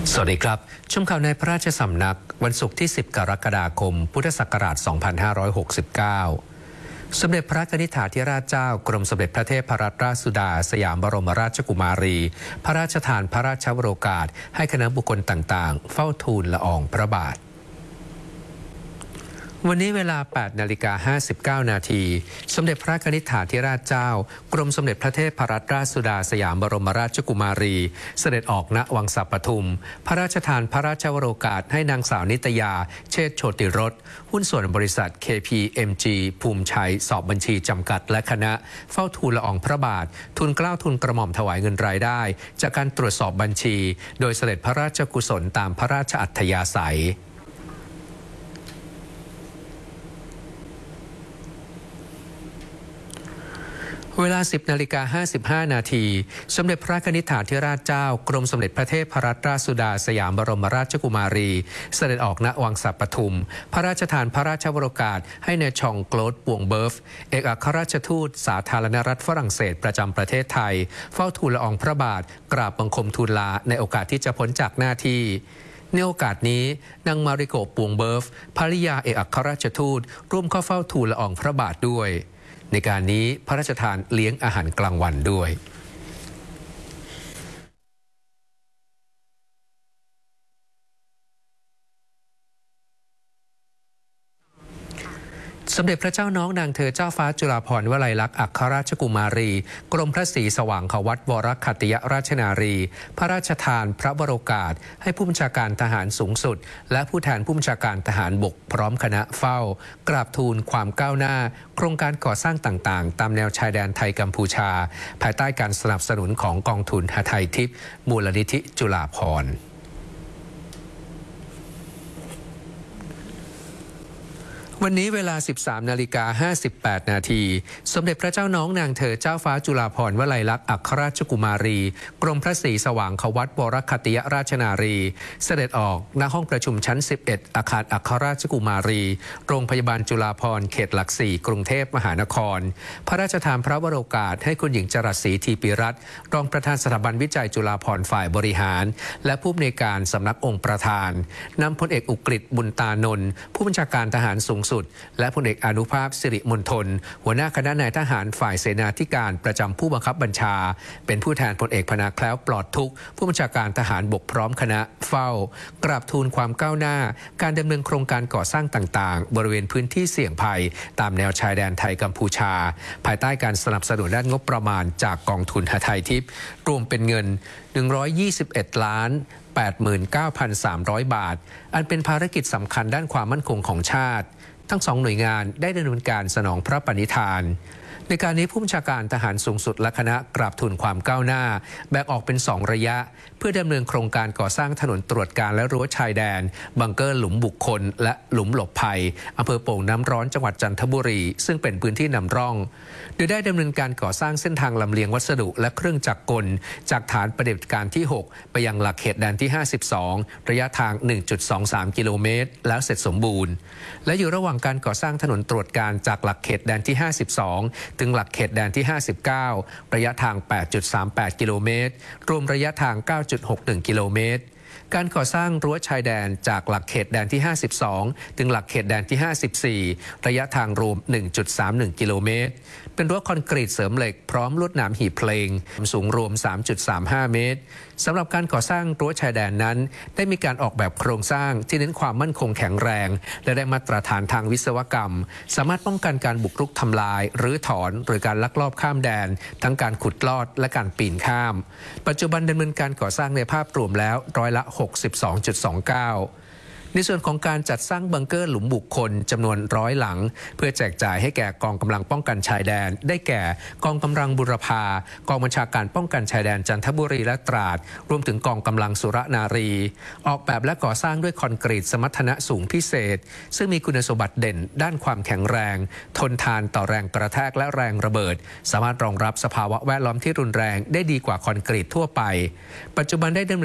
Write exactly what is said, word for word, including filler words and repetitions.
สวัสดีครับชมข่าวในพระราชสำนักวันศุกร์ที่สิบกรกฎาคมพุทธศักราชสองพันห้าร้อยหกสิบเก้าสมเด็จพระกนิษฐาธิราชเจ้ากรมสมเด็จพระเทพรัตนราชสุดาสยามบรมราชกุมารีพระราชทานพระราชวโรกาสให้คณะบุคคลต่างๆเฝ้าทูลละอองพระบาทวันนี้เวลา แปดนาฬิกาห้าสิบเก้า นาทีสมเด็จพระกนิษฐาธิราชเจ้ากรมสมเด็จพระเทพรัตนราชสุดาสยามบรมราชกุมารีเสด็จออกณวังสัปทุมพระราชทานพระราชวโรกาสให้นางสาวนิตยาเชษฐ์โชติรสหุ้นส่วนบริษัท เค พี เอ็ม จี ภูมิชัยสอบบัญชีจำกัดและคณะเฝ้าทูลละอองพระบาททูลเกล้าทูลกระหม่อมถวายเงินรายได้จากการตรวจสอบบัญชีโดยเสด็จพระราชกุศลตามพระราชอัธยาศัยเวลา สิบนาฬิกาห้าสิบห้า นาทีสมเด็จพระกนิษฐาธิราชเจ้ากรมสมเด็จพระเทพรัตนราชสุดาสยามบรมราชกุมารีเสด็จออกณวังสัปทุมพระราชทานพระราชวโรกาสให้นายชองโกลดปวงเบิร์ฟเอกอัครราชทูตสาธารณรัฐฝรั่งเศสประจำประเทศไทยเฝ้าทูลละอองพระบาทกราบบังคมทูลลาในโอกาสที่จะพ้นจากหน้าที่ในโอกาสนี้นางมาริโกปวงเบิร์ฟภริยาเอกอัครราชทูตร่วมเข้าเฝ้าทูลละอองพระบาทด้วยในการนี้พระราชทานเลี้ยงอาหารกลางวันด้วยสมเด็จพระเจ้าน้องนางเธอเจ้าฟ้าจุฬาภรณ์วลัยลักษณ์อัครราชกุมารีกรมพระศรีสว่างขวัตวรคัตติยราชนารีพระราชทานพระวโรกาสให้ผู้บัญชาการทหารสูงสุดและผู้แทนผู้บัญชาการทหารบกพร้อมคณะเฝ้ากราบทูลความก้าวหน้าโครงการก่อสร้างต่างๆตามแนวชายแดนไทยกัมพูชาภายใต้การสนับสนุนของกองทุนหทัยทิพย์มูลนิธิจุฬาภรณ์วันนี้เวลา สิบสามนาฬิกาห้าสิบแปด นาทีสมเด็จพระเจ้าน้องนางเธอเจ้าฟ้าจุฬาภรณ์วลัยลักษณ์อัครราชกุมารีกรมพระศรีสว่างขวัตวรคัตติยราชนารีเสด็จออกณห้องประชุมชั้นสิบเอ็ดอาคารอัครราชกุมารีโรงพยาบาลจุฬาภรณ์เขตหลักสี่กรุงเทพมหานครพระราชทานพระวโรกาสให้คุณหญิงจรัสศรีธีปิรัตน์รองประธานสถาบันวิจัยจุฬาภรณ์ฝ่ายบริหารและผู้อำนวยการสำนักองค์ประธานนำพลเอกอุกฤษบุญตานนท์ผู้บัญชาการทหารสูงสุดและพลเอกอนุภาพสิริมณฑลหัวหน้าคณะนายทหารฝ่ายเสนาธิการประจำผู้บังคับบัญชาเป็นผู้แทนพลเอกพนาแคล้วปลอดทุกข์ผู้บัญชาการทหารบกพร้อมคณะเฝ้ากราบทูลความก้าวหน้าการดำเนินโครงการก่อสร้างต่างๆบริเวณพื้นที่เสี่ยงภัยตามแนวชายแดนไทยกัมพูชาภายใต้การสนับสนุนด้านงบประมาณจากกองทุนหทัยทิพย์รวมเป็นเงินหนึ่งร้อยยี่สิบเอ็ดล้านแปดหมื่นเก้าพันสามร้อย บาทอันเป็นภารกิจสำคัญด้านความมั่นคงของชาติทั้งสองหน่วยงานได้ดำเนินการสนองพระปณิธานในการนี้ผู้บัญชาการทหารสูงสุดและคณะกราบทูลความก้าวหน้าแบ่งออกเป็นสองระยะเพื่อดำเนินโครงการก่อสร้างถนนตรวจการและรั้วชายแดนบังเกอร์หลุมบุคคลและหลุมหลบภัยอำเภอโป่งน้ำร้อนจังหวัดจันทบุรีซึ่งเป็นพื้นที่นำร่องโดยได้ดำเนินการก่อสร้างเส้นทางลำเลียงวัสดุและเครื่องจักรกลจากฐานปฏิบัติการที่หกไปยังหลักเขตแดนที่ห้าสิบสองระยะทาง หนึ่งจุดสองสาม กิโลเมตรแล้วเสร็จสมบูรณ์และอยู่ระหว่างการก่อสร้างถนนตรวจการจากหลักเขตแดนที่ห้าสิบสองถึงหลักเขตแดนที่ห้าสิบเก้าระยะทาง แปดจุดสามแปด กิโลเมตรรวมระยะทาง เก้าจุดหกหนึ่ง กิโลเมตรการก่อสร้างรั้วชายแดนจากหลักเขตแดนที่ห้าสิบสองถึงหลักเขตแดนที่ห้าสิบสี่ระยะทางรวม หนึ่งจุดสามหนึ่ง กิโลเมตรเป็นรั้วคอนกรีตเสริมเหล็กพร้อมลวดหนามหีบเพลงสูงรวม สามจุดสามห้า เมตรสำหรับการก่อสร้างรั้วชายแดนนั้นได้มีการออกแบบโครงสร้างที่เน้นความมั่นคงแข็งแรงและได้มาตรฐานทางวิศวกรรมสามารถป้องกันการบุกรุกทำลายหรือถอนหรือการลักลอบข้ามแดนทั้งการขุดลอดและการปีนข้ามปัจจุบันดำเนินการก่อสร้างในภาพรวมแล้วร้อยละ หกสิบสองจุดสองเก้าในส่วนของการจัดสร้างบังเกอร์หลุมบุคคลจำนวนร้อยหลังเพื่อแจกจ่ายให้แก่กองกำลังป้องกันชายแดนได้แก่กองกำลังบุรพากองบัญชาการป้องกันชายแดนจันทบุรีและตราดรวมถึงกองกำลังสุรนารีออกแบบและก่อสร้างด้วยคอนกรีตสมรรถนะสูงพิเศษซึ่งมีคุณสมบัติเด่นด้านความแข็งแรงทนทานต่อแรงกระแทกและแรงระเบิดสามารถรองรับสภาวะแวดล้อมที่รุนแรงได้ดีกว่าคอนกรีตทั่วไปปัจจุบันได้ดำเนิน